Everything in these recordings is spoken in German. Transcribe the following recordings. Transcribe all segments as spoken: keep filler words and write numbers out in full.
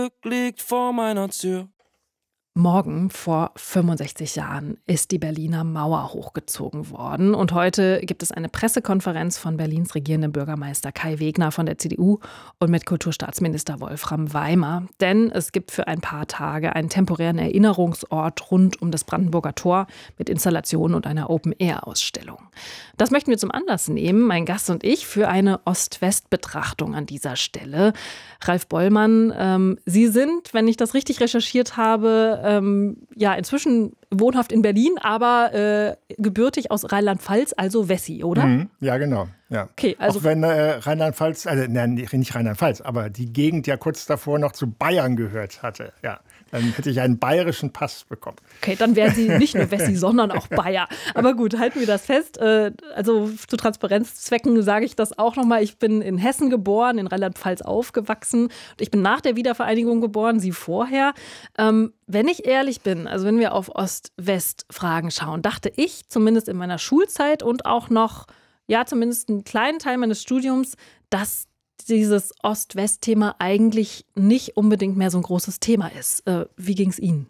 liegt vor meiner Tür. Morgen vor fünfundsechzig Jahren ist die Berliner Mauer hochgezogen worden. Und heute gibt es eine Pressekonferenz von Berlins regierendem Bürgermeister Kai Wegner von der C D U und mit Kulturstaatsminister Wolfram Weimer. Denn es gibt für ein paar Tage einen temporären Erinnerungsort rund um das Brandenburger Tor mit Installationen und einer Open-Air-Ausstellung. Das möchten wir zum Anlass nehmen, mein Gast und ich, für eine Ost-West-Betrachtung an dieser Stelle. Ralf Bollmann, ähm, Sie sind, wenn ich das richtig recherchiert habe, ähm, ja, inzwischen wohnhaft in Berlin, aber äh, gebürtig aus Rheinland-Pfalz, also Wessi, oder? Mhm, ja, genau. Ja. Okay, also auch wenn äh, Rheinland-Pfalz, also nein, nicht Rheinland-Pfalz, aber die Gegend ja kurz davor noch zu Bayern gehört hatte, ja. Dann hätte ich einen bayerischen Pass bekommen. Okay, dann wären Sie nicht nur Wessi, sondern auch Bayer. Aber gut, halten wir das fest. Also zu Transparenzzwecken sage ich das auch nochmal. Ich bin in Hessen geboren, in Rheinland-Pfalz aufgewachsen. Und ich bin nach der Wiedervereinigung geboren, Sie vorher. Ähm, wenn ich ehrlich bin, also wenn wir auf Ost-West-Fragen schauen, dachte ich zumindest in meiner Schulzeit und auch noch, ja, zumindest einen kleinen Teil meines Studiums, dass dieses Ost-West-Thema eigentlich nicht unbedingt mehr so ein großes Thema ist. Äh, wie ging es Ihnen?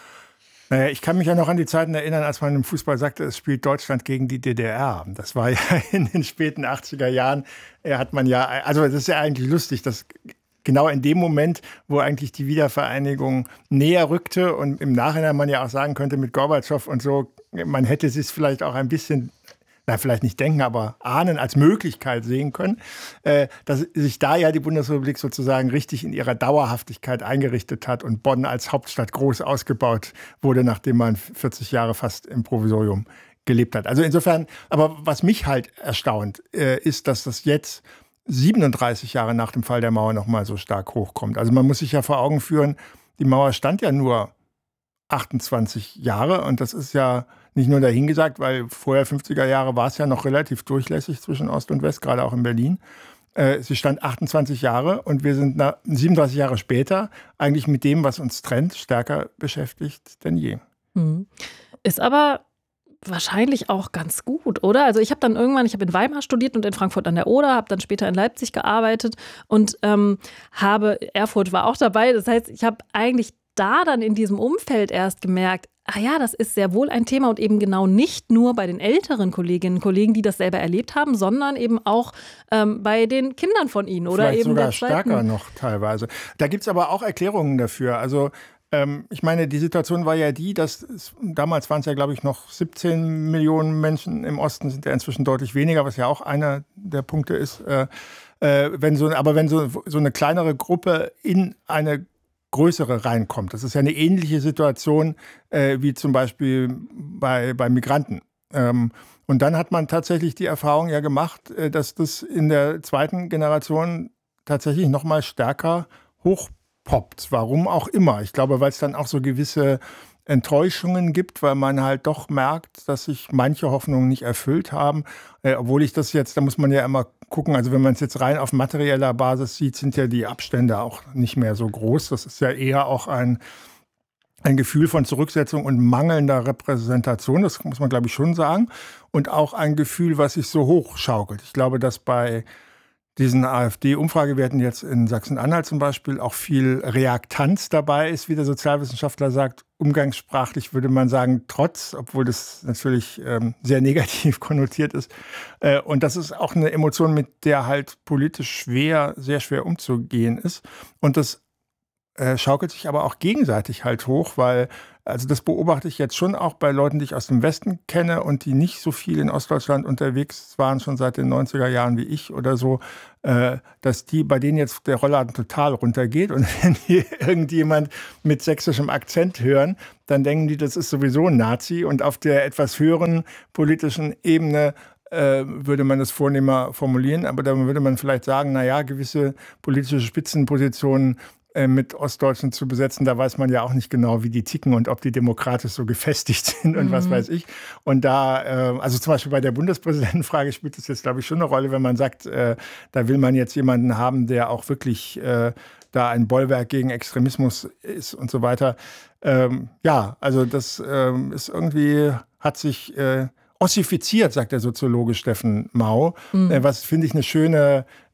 Naja, ich kann mich ja noch an die Zeiten erinnern, als man im Fußball sagte, es spielt Deutschland gegen die D D R. Das war ja in den späten achtziger Jahren, hat man ja, also das ist ja eigentlich lustig, dass genau in dem Moment, wo eigentlich die Wiedervereinigung näher rückte und im Nachhinein man ja auch sagen könnte mit Gorbatschow und so, man hätte es vielleicht auch ein bisschen, na, vielleicht nicht denken, aber ahnen, als Möglichkeit sehen können, äh, dass sich da ja die Bundesrepublik sozusagen richtig in ihrer Dauerhaftigkeit eingerichtet hat und Bonn als Hauptstadt groß ausgebaut wurde, nachdem man vierzig Jahre fast im Provisorium gelebt hat. Also insofern, aber was mich halt erstaunt, äh, ist, dass das jetzt siebenunddreißig Jahre nach dem Fall der Mauer nochmal so stark hochkommt. Also man muss sich ja vor Augen führen, die Mauer stand ja nur achtundzwanzig Jahre und das ist ja nicht nur dahingesagt, weil vorher fünfziger Jahre war es ja noch relativ durchlässig zwischen Ost und West, gerade auch in Berlin. Äh, sie stand achtundzwanzig Jahre und wir sind nach siebenunddreißig Jahre später eigentlich mit dem, was uns trennt, stärker beschäftigt denn je. Hm. Ist aber wahrscheinlich auch ganz gut, oder? Also ich habe dann irgendwann, ich habe in Weimar studiert und in Frankfurt an der Oder, habe dann später in Leipzig gearbeitet und ähm, habe, Erfurt war auch dabei. Das heißt, ich habe eigentlich da dann in diesem Umfeld erst gemerkt, ah ja, das ist sehr wohl ein Thema und eben genau nicht nur bei den älteren Kolleginnen und Kollegen, die das selber erlebt haben, sondern eben auch ähm, bei den Kindern von ihnen oder Vielleicht eben sogar der zweiten. Stärker noch teilweise. Da gibt es aber auch Erklärungen dafür. Also ähm, ich meine, die Situation war ja die, dass es, damals waren es ja, glaube ich, noch siebzehn Millionen Menschen im Osten, sind ja inzwischen deutlich weniger, was ja auch einer der Punkte ist. Äh, äh, wenn so, aber wenn so, so eine kleinere Gruppe in eine größere reinkommt. Das ist ja eine ähnliche Situation äh, wie zum Beispiel bei, bei Migranten. Ähm, und dann hat man tatsächlich die Erfahrung ja gemacht, äh, dass das in der zweiten Generation tatsächlich noch mal stärker hochpoppt. Warum auch immer. Ich glaube, weil es dann auch so gewisse Enttäuschungen gibt, weil man halt doch merkt, dass sich manche Hoffnungen nicht erfüllt haben. Äh, obwohl ich das jetzt, da muss man ja immer gucken, also wenn man es jetzt rein auf materieller Basis sieht, sind ja die Abstände auch nicht mehr so groß. Das ist ja eher auch ein, ein Gefühl von Zurücksetzung und mangelnder Repräsentation, das muss man, glaube ich, schon sagen. Und auch ein Gefühl, was sich so hochschaukelt. Ich glaube, dass bei diesen AfD-Umfragewerten jetzt in Sachsen-Anhalt zum Beispiel auch viel Reaktanz dabei ist, wie der Sozialwissenschaftler sagt. Umgangssprachlich würde man sagen Trotz, obwohl das natürlich ähm, sehr negativ konnotiert ist. Äh, und das ist auch eine Emotion, mit der halt politisch schwer, sehr schwer umzugehen ist. Und das äh, schaukelt sich aber auch gegenseitig halt hoch, weil, also das beobachte ich jetzt schon auch bei Leuten, die ich aus dem Westen kenne und die nicht so viel in Ostdeutschland unterwegs waren, schon seit den neunziger Jahren wie ich oder so, äh, dass die, bei denen jetzt der Rollladen total runtergeht und wenn die irgendjemand mit sächsischem Akzent hören, dann denken die, das ist sowieso ein Nazi und auf der etwas höheren politischen Ebene äh, würde man das vornehmer formulieren, aber dann würde man vielleicht sagen, naja, gewisse politische Spitzenpositionen mit Ostdeutschen zu besetzen, da weiß man ja auch nicht genau, wie die ticken und ob die demokratisch so gefestigt sind und mhm. was weiß ich. Und da, also zum Beispiel bei der Bundespräsidentenfrage spielt es jetzt, glaube ich, schon eine Rolle, wenn man sagt, da will man jetzt jemanden haben, der auch wirklich da ein Bollwerk gegen Extremismus ist und so weiter. Ja, also das ist irgendwie, hat sich ossifiziert, sagt der Soziologe Steffen Mau, mhm. was, finde ich, eine schöne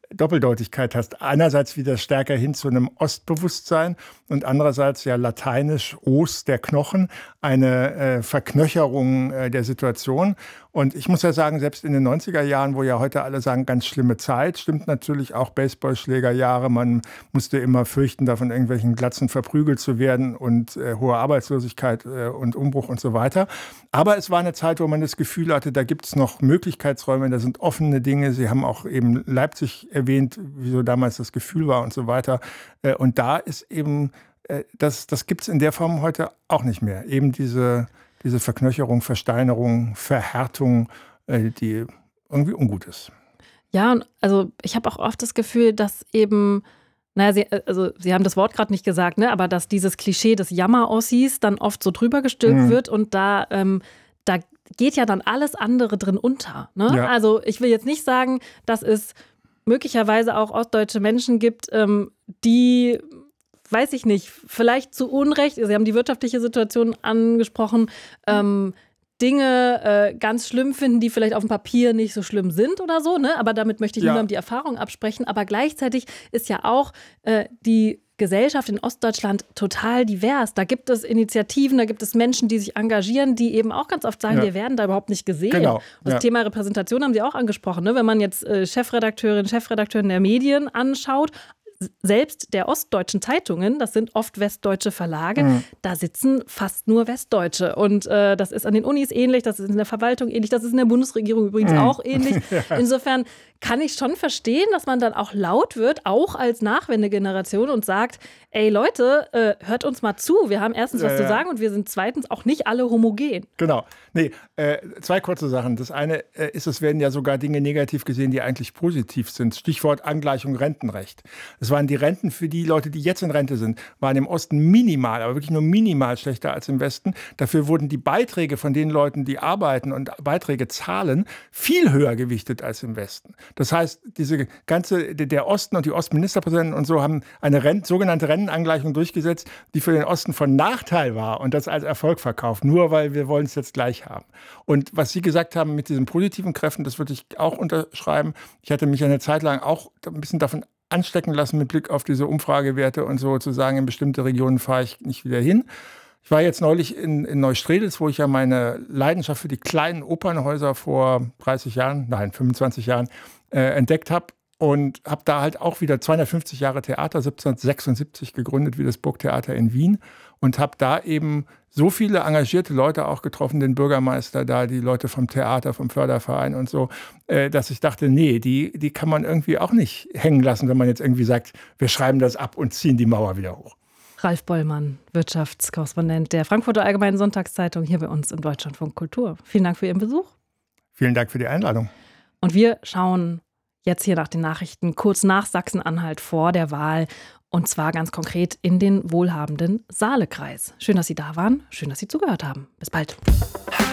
Doppeldeutigkeit hast. Einerseits wieder stärker hin zu einem Ostbewusstsein und andererseits ja lateinisch Os, der Knochen, eine äh, Verknöcherung äh, der Situation. Und ich muss ja sagen, selbst in den neunziger Jahren, wo ja heute alle sagen, ganz schlimme Zeit, stimmt natürlich auch Baseballschlägerjahre. Man musste immer fürchten, da von irgendwelchen Glatzen verprügelt zu werden und äh, hohe Arbeitslosigkeit äh, und Umbruch und so weiter. Aber es war eine Zeit, wo man das Gefühl hatte, da gibt es noch Möglichkeitsräume, da sind offene Dinge. Sie haben auch eben Leipzig erwähnt, wie so damals das Gefühl war und so weiter. Äh, und da ist eben, äh, das, das gibt es in der Form heute auch nicht mehr. Eben diese... Diese Verknöcherung, Versteinerung, Verhärtung, äh, die irgendwie ungut ist. Ja, und also ich habe auch oft das Gefühl, dass eben, naja, Sie, also Sie haben das Wort gerade nicht gesagt, ne, aber dass dieses Klischee des Jammer-Ossis dann oft so drüber gestülpt mhm. wird und da, ähm, da geht ja dann alles andere drin unter. Ne? Ja. Also ich will jetzt nicht sagen, dass es möglicherweise auch ostdeutsche Menschen gibt, ähm, die... weiß ich nicht, vielleicht zu Unrecht, Sie haben die wirtschaftliche Situation angesprochen, ähm, Dinge äh, ganz schlimm finden, die vielleicht auf dem Papier nicht so schlimm sind oder so, ne? Aber damit möchte ich ja. niemandem die Erfahrung absprechen. Aber gleichzeitig ist ja auch äh, die Gesellschaft in Ostdeutschland total divers. Da gibt es Initiativen, da gibt es Menschen, die sich engagieren, die eben auch ganz oft sagen, ja. wir werden da überhaupt nicht gesehen. Genau. Und das ja. Thema Repräsentation haben Sie auch angesprochen. Ne? Wenn man jetzt äh, Chefredakteurin, Chefredakteurin der Medien anschaut, selbst der ostdeutschen Zeitungen, das sind oft westdeutsche Verlage, mhm. da sitzen fast nur Westdeutsche. Und äh, das ist an den Unis ähnlich, das ist in der Verwaltung ähnlich, das ist in der Bundesregierung übrigens mhm. auch ähnlich. ja. Insofern kann ich schon verstehen, dass man dann auch laut wird, auch als Nachwendegeneration und sagt, ey Leute, äh, hört uns mal zu, wir haben erstens was ja, ja. zu sagen und wir sind zweitens auch nicht alle homogen. Genau. Nee, äh, zwei kurze Sachen. Das eine äh, ist, es werden ja sogar Dinge negativ gesehen, die eigentlich positiv sind. Stichwort Angleichung Rentenrecht. Es waren die Renten für die Leute, die jetzt in Rente sind, waren im Osten minimal, aber wirklich nur minimal schlechter als im Westen. Dafür wurden die Beiträge von den Leuten, die arbeiten und Beiträge zahlen, viel höher gewichtet als im Westen. Das heißt, diese ganze, der Osten und die Ostministerpräsidenten und so haben eine Rent, sogenannte Rentenangleichung durchgesetzt, die für den Osten von Nachteil war und das als Erfolg verkauft, nur weil wir wollen es jetzt gleich haben. Und was Sie gesagt haben mit diesen positiven Kräften, das würde ich auch unterschreiben. Ich hatte mich eine Zeit lang auch ein bisschen davon anstecken lassen mit Blick auf diese Umfragewerte und so zu sagen, in bestimmte Regionen fahre ich nicht wieder hin. Ich war jetzt neulich in, in Neustrelitz, wo ich ja meine Leidenschaft für die kleinen Opernhäuser vor dreißig Jahren, nein, fünfundzwanzig Jahren äh, entdeckt habe und habe da halt auch wieder zweihundertfünfzig Jahre Theater, siebzehnhundertsechsundsiebzig gegründet, wie das Burgtheater in Wien und habe da eben so viele engagierte Leute auch getroffen, den Bürgermeister da, die Leute vom Theater, vom Förderverein und so, äh, dass ich dachte, nee, die, die kann man irgendwie auch nicht hängen lassen, wenn man jetzt irgendwie sagt, wir schreiben das ab und ziehen die Mauer wieder hoch. Ralf Bollmann, Wirtschaftskorrespondent der Frankfurter Allgemeinen Sonntagszeitung, hier bei uns im Deutschlandfunk Kultur. Vielen Dank für Ihren Besuch. Vielen Dank für die Einladung. Und wir schauen jetzt hier nach den Nachrichten kurz nach Sachsen-Anhalt vor der Wahl. Und zwar ganz konkret in den wohlhabenden Saalekreis. Schön, dass Sie da waren. Schön, dass Sie zugehört haben. Bis bald.